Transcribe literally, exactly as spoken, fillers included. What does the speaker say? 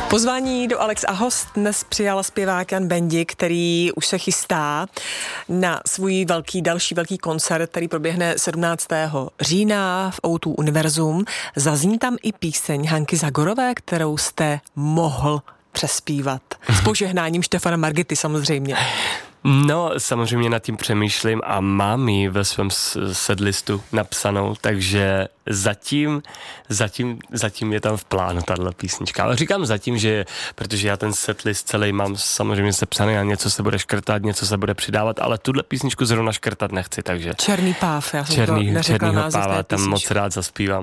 Pozvání do Alex a host dnes přijal zpěvák Jan Bendik, který už se chystá na svůj velký, další velký koncert, který proběhne sedmnáctého října v ó dva Univerzum. Zazní tam i píseň Hanky Zagorové, kterou jste mohl přespívat. S požehnáním Štefana Margity samozřejmě. No, samozřejmě nad tím přemýšlím a mám ji ve svém setlistu napsanou, takže zatím, zatím, zatím je tam v plánu tato písnička. Ale říkám zatím, že protože já ten setlist celý mám samozřejmě sepsaný a něco se bude škrtat, něco se bude přidávat, ale tuhle písničku zrovna škrtat nechci, takže... Černý páv, já jsem Černý, to neřekla černýho název páva, té tam písničky. moc rád zaspívám.